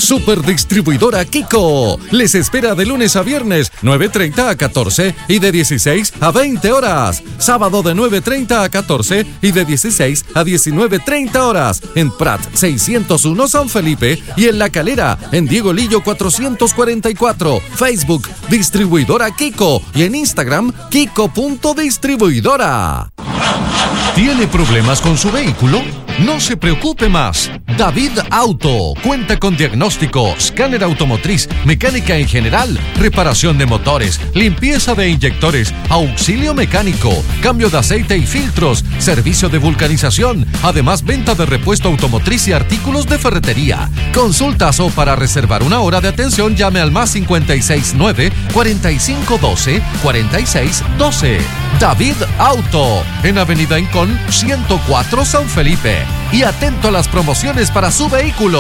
Superdistribuidora Kiko. Les espera de lunes a viernes, 9:30 a 14 y de 16 a 20 horas. Sábado de 9:30 a 14 y de 16 a 19:30 horas. En Prat 601 San Felipe y en La Calera, en Diego Lillo 444. Facebook, Distribuidora Kiko. Y en Instagram, Kiko.distribuidora. ¿Tiene problemas con su vehículo? No se preocupe más. David Auto cuenta con diagnóstico, escáner automotriz, mecánica en general, reparación de motores, limpieza de inyectores, auxilio mecánico, cambio de aceite y filtros, servicio de vulcanización, además venta de repuesto automotriz y artículos de ferretería. Consultas o para reservar una hora de atención llame al más 569 4512 4612. David Auto, en Avenida Incón 104 San Felipe. Y atento a las promociones para su vehículo.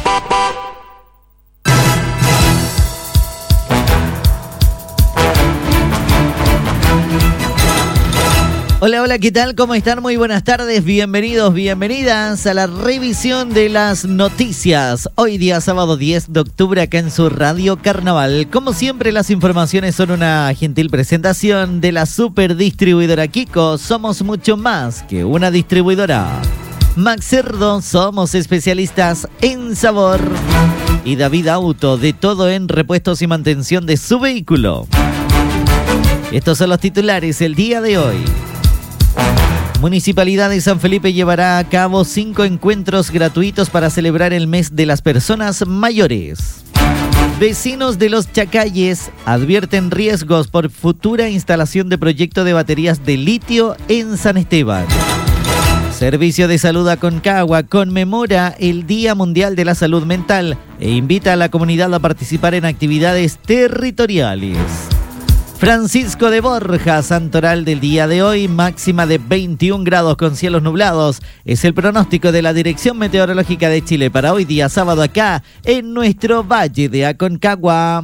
Hola, hola, ¿qué tal? ¿Cómo están? Muy buenas tardes, bienvenidos, bienvenidas a la revisión de las noticias. Hoy día sábado 10 de octubre acá en su Radio Carnaval. Como siempre, las informaciones son una gentil presentación de la Superdistribuidora Kiko. Somos mucho más que una distribuidora. Max Cerdo, somos especialistas en sabor. Y David Auto, de todo en repuestos y mantención de su vehículo. Estos son los titulares el día de hoy. Municipalidad de San Felipe llevará a cabo 5 encuentros gratuitos para celebrar el mes de las personas mayores. Vecinos de Los Chacalles advierten riesgos por futura instalación de proyecto de baterías de litio en San Esteban. Servicio de Salud Aconcagua conmemora el Día Mundial de la Salud Mental e invita a la comunidad a participar en actividades territoriales. Francisco de Borja, santoral del día de hoy, máxima de 21 grados con cielos nublados. Es el pronóstico de la Dirección Meteorológica de Chile para hoy día sábado acá en nuestro Valle de Aconcagua.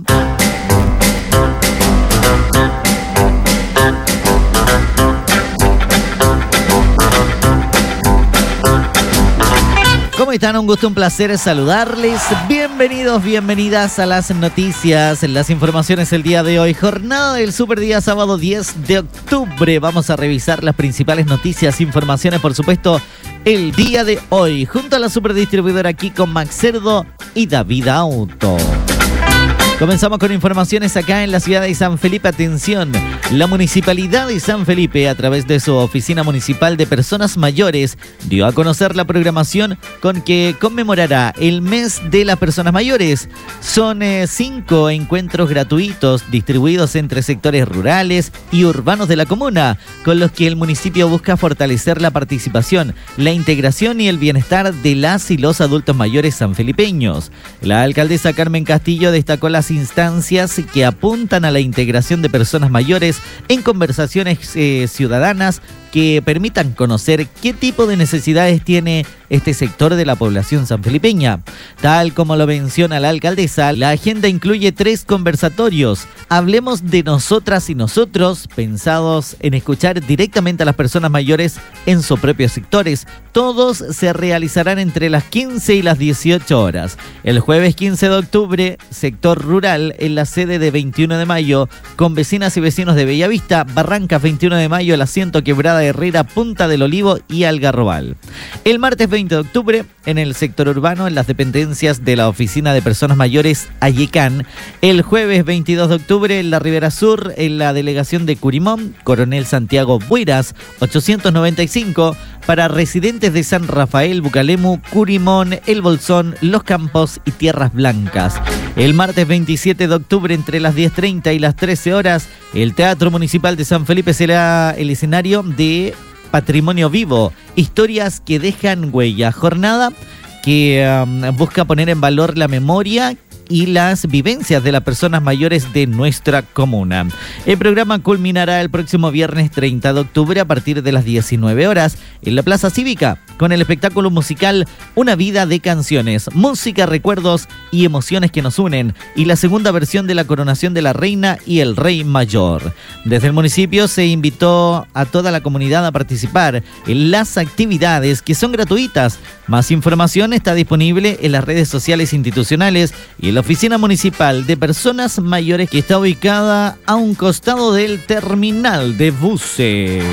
¿Cómo están? Un gusto, un placer saludarles. Bienvenidos, bienvenidas a las noticias, las informaciones el día de hoy. Jornada del super día sábado 10 de octubre. Vamos a revisar las principales noticias, informaciones, por supuesto, el día de hoy. Junto a la superdistribuidora aquí con Max Cerdo y David Auto. Comenzamos con informaciones acá en la ciudad de San Felipe. Atención, la Municipalidad de San Felipe, a través de su Oficina Municipal de Personas Mayores, dio a conocer la programación con que conmemorará el mes de las personas mayores. Son 5 encuentros gratuitos distribuidos entre sectores rurales y urbanos de la comuna, con los que el municipio busca fortalecer la participación, la integración y el bienestar de las y los adultos mayores sanfelipeños. La alcaldesa Carmen Castillo destacó las instancias que apuntan a la integración de personas mayores en conversaciones ciudadanas que permitan conocer qué tipo de necesidades tiene este sector de la población sanfelipeña. Tal como lo menciona la alcaldesa, la agenda incluye 3 conversatorios. Hablemos de nosotras y nosotros, pensados en escuchar directamente a las personas mayores en sus propios sectores. Todos se realizarán entre las 15 y las 18 horas. El jueves 15 de octubre, sector rural, en la sede de 21 de mayo, con vecinas y vecinos de Bellavista, Barrancas 21 de mayo, el Asiento, Quebrada Herrera, Punta del Olivo y Algarrobal. El martes 20 de octubre, en el sector urbano, en las dependencias de la Oficina de Personas Mayores Ayecán. El jueves 22 de octubre, en la Ribera Sur, en la delegación de Curimón, Coronel Santiago Bueras, 895, para residentes de San Rafael, Bucalemu, Curimón, El Bolsón, Los Campos y Tierras Blancas. El martes 27 de octubre, entre las 10:30 y las 13 horas, el Teatro Municipal de San Felipe será el escenario de Patrimonio Vivo, historias que dejan huella. Jornada que busca poner en valor la memoria y las vivencias de las personas mayores de nuestra comuna. El programa culminará el próximo viernes 30 de octubre a partir de las 19 horas en la Plaza Cívica con el espectáculo musical Una vida de canciones, música, recuerdos y emociones que nos unen, y la segunda versión de la coronación de la reina y el rey mayor. Desde el municipio se invitó a toda la comunidad a participar en las actividades, que son gratuitas. Más información está disponible en las redes sociales institucionales y en la oficina municipal de personas mayores, que está ubicada a un costado del terminal de buses.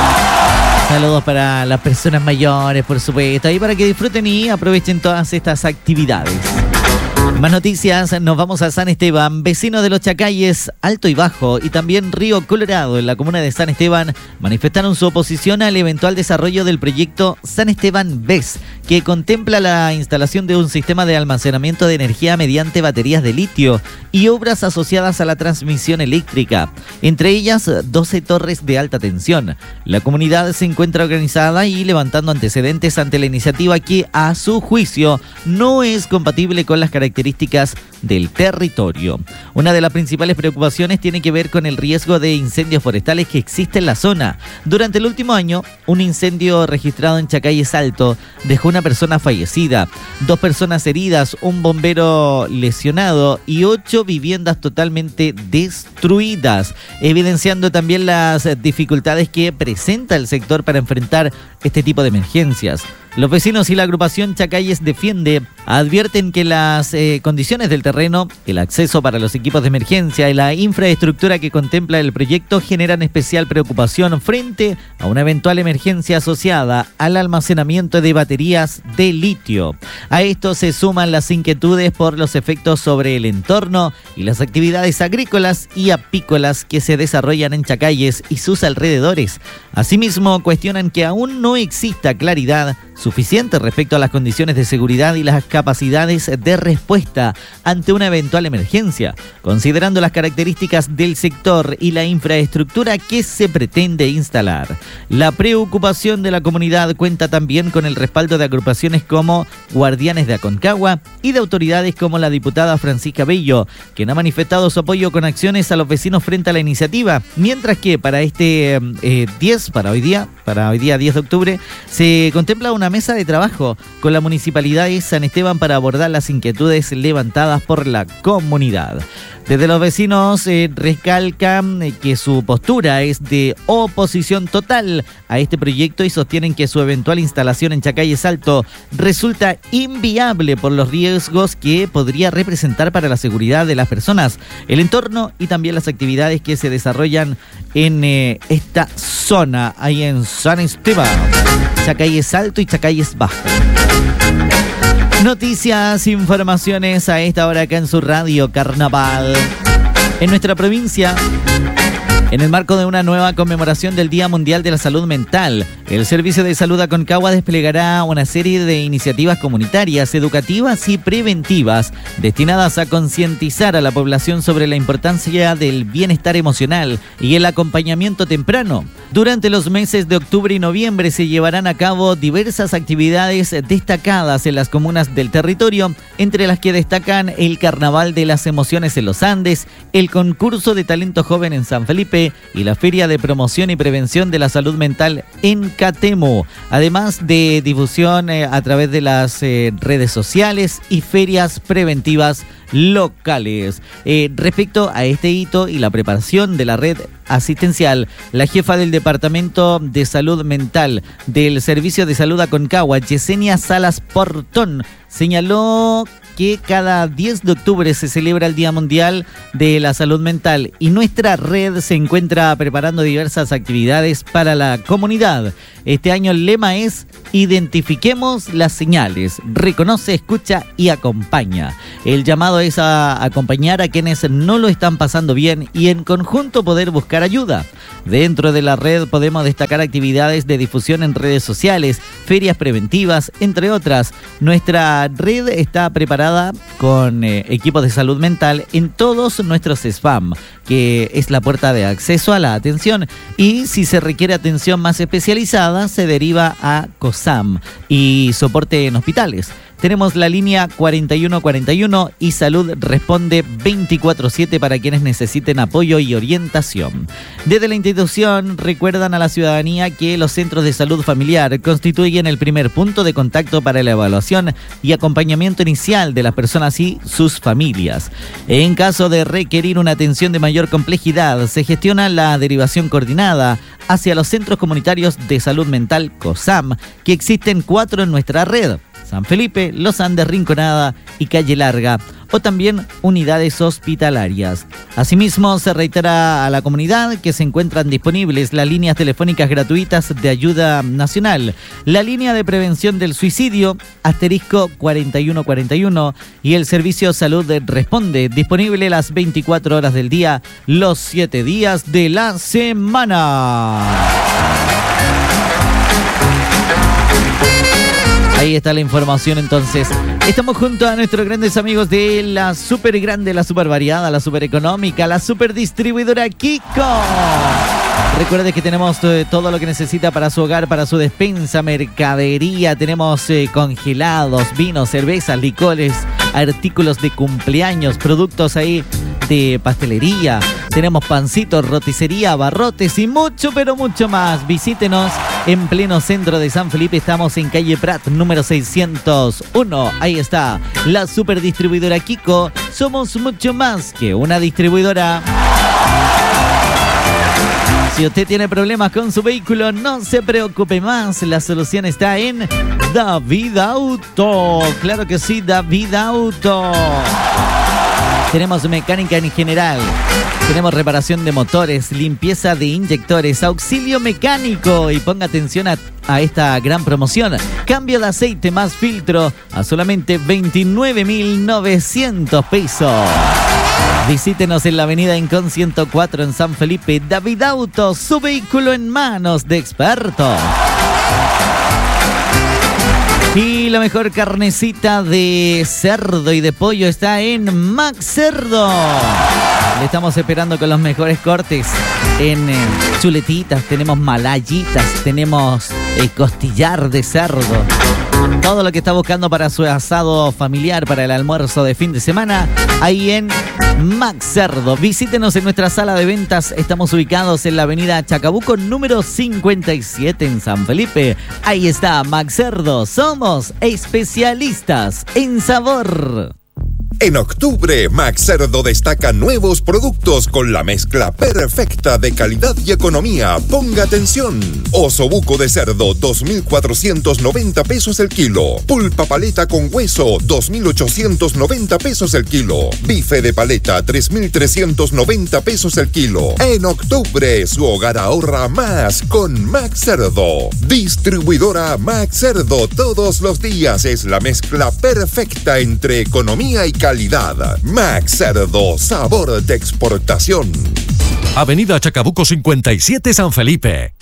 Saludos para las personas mayores, por supuesto, y para que disfruten y aprovechen todas estas actividades. Más noticias, nos vamos a San Esteban. Vecinos de los Chacayes Alto y Bajo y también Río Colorado, en la comuna de San Esteban, manifestaron su oposición al eventual desarrollo del proyecto San Esteban BES, que contempla la instalación de un sistema de almacenamiento de energía mediante baterías de litio y obras asociadas a la transmisión eléctrica, entre ellas 12 torres de alta tensión. La comunidad se encuentra organizada y levantando antecedentes ante la iniciativa, que a su juicio no es compatible con las características del territorio. Una de las principales preocupaciones tiene que ver con el riesgo de incendios forestales que existe en la zona. Durante el último año, un incendio registrado en Chacayes Alto dejó una persona fallecida, 2 personas heridas, un bombero lesionado y 8 viviendas totalmente destruidas, evidenciando también las dificultades que presenta el sector para enfrentar este tipo de emergencias. Los vecinos y la agrupación Chacayes Defiende advierten que las condiciones del terreno, el acceso para los equipos de emergencia y la infraestructura que contempla el proyecto generan especial preocupación frente a una eventual emergencia asociada al almacenamiento de baterías de litio. A esto se suman las inquietudes por los efectos sobre el entorno y las actividades agrícolas y apícolas que se desarrollan en Chacayes y sus alrededores. Asimismo, cuestionan que aún no exista claridad suficiente respecto a las condiciones de seguridad y las capacidades de respuesta ante una eventual emergencia, considerando las características del sector y la infraestructura que se pretende instalar. La preocupación de la comunidad cuenta también con el respaldo de agrupaciones como Guardianes de Aconcagua y de autoridades como la diputada Francisca Bello, quien ha manifestado su apoyo con acciones a los vecinos frente a la iniciativa, mientras que para hoy día 10 de octubre, se contempla una mesa de trabajo con la Municipalidad de San Esteban para abordar las inquietudes levantadas por la comunidad. Desde los vecinos recalcan que su postura es de oposición total a este proyecto y sostienen que su eventual instalación en Chacayes Alto resulta inviable por los riesgos que podría representar para la seguridad de las personas, el entorno y también las actividades que se desarrollan en esta zona, ahí en San Esteban, Chacayes Alto y Chacayes Bajo. Noticias, informaciones a esta hora acá en su radio Carnaval. En nuestra provincia, en el marco de una nueva conmemoración del Día Mundial de la Salud Mental, el Servicio de Salud Aconcagua desplegará una serie de iniciativas comunitarias, educativas y preventivas destinadas a concientizar a la población sobre la importancia del bienestar emocional y el acompañamiento temprano. Durante los meses de octubre y noviembre se llevarán a cabo diversas actividades destacadas en las comunas del territorio, entre las que destacan el Carnaval de las Emociones en los Andes, el concurso de talento joven en San Felipe y la Feria de Promoción y Prevención de la Salud Mental en Catemo, además de difusión a través de las redes sociales y ferias preventivas locales. Respecto a este hito y la preparación de la red asistencial, la jefa del Departamento de Salud Mental del Servicio de Salud Aconcagua, Yesenia Salas Portón, señaló que cada 10 de octubre se celebra el Día Mundial de la Salud Mental y nuestra red se encuentra preparando diversas actividades para la comunidad. Este año el lema es: identifiquemos las señales, reconoce, escucha y acompaña. El llamado es a acompañar a quienes no lo están pasando bien y en conjunto poder buscar ayuda. Dentro de la red podemos destacar actividades de difusión en redes sociales, ferias preventivas, entre otras. Nuestra red está preparada con equipos de salud mental en todos nuestros SPAM, que es la puerta de acceso a la atención, y si se requiere atención más especializada se deriva a COSAM y soporte en hospitales. Tenemos la línea 4141 y Salud responde 24/7 para quienes necesiten apoyo y orientación. Desde la institución recuerdan a la ciudadanía que los centros de salud familiar constituyen el primer punto de contacto para la evaluación y acompañamiento inicial de las personas y sus familias. En caso de requerir una atención de mayor complejidad, se gestiona la derivación coordinada hacia los centros comunitarios de salud mental COSAM, que existen 4 en nuestra red: San Felipe, Los Andes, Rinconada y Calle Larga, o también unidades hospitalarias. Asimismo, se reitera a la comunidad que se encuentran disponibles las líneas telefónicas gratuitas de ayuda nacional, la línea de prevención del suicidio, *4141, y el servicio Salud Responde, disponible las 24 horas del día, los 7 días de la semana. Ahí está la información entonces. Estamos junto a nuestros grandes amigos de la super grande, la super variada, la super económica, la super distribuidora Kiko. Recuerde que tenemos todo lo que necesita para su hogar, para su despensa, mercadería. Tenemos congelados, vinos, cervezas, licores, artículos de cumpleaños, productos ahí de pastelería. Tenemos pancitos, roticería, abarrotes y mucho, pero mucho más. Visítenos en pleno centro de San Felipe. Estamos en calle Prat, número 601. Ahí está, la super distribuidora Kiko. Somos mucho más que una distribuidora. Si usted tiene problemas con su vehículo, no se preocupe más. La solución está en David Auto. Claro que sí, David Auto. Tenemos mecánica en general, tenemos reparación de motores, limpieza de inyectores, auxilio mecánico, y ponga atención a esta gran promoción: cambio de aceite más filtro a solamente 29.900 pesos. Visítenos en la avenida Incon 104 en San Felipe. David Auto, su vehículo en manos de expertos. Y la mejor carnecita de cerdo y de pollo está en Max Cerdo. Le estamos esperando con los mejores cortes en chuletitas, tenemos malayitas, tenemos costillar de cerdo. Todo lo que está buscando para su asado familiar, para el almuerzo de fin de semana, ahí en Max Cerdo. Visítenos en nuestra sala de ventas. Estamos ubicados en la avenida Chacabuco, número 57 en San Felipe. Ahí está Max Cerdo. Somos especialistas en sabor. En octubre, Max Cerdo destaca nuevos productos con la mezcla perfecta de calidad y economía. Ponga atención: osobuco de cerdo, 2.490 pesos el kilo. Pulpa paleta con hueso, 2.890 pesos el kilo. Bife de paleta, 3.390 pesos el kilo. En octubre, su hogar ahorra más con Max Cerdo. Distribuidora Max Cerdo, todos los días es la mezcla perfecta entre economía y calidad. Max Cerdo, sabor de exportación. Avenida Chacabuco 57 San Felipe.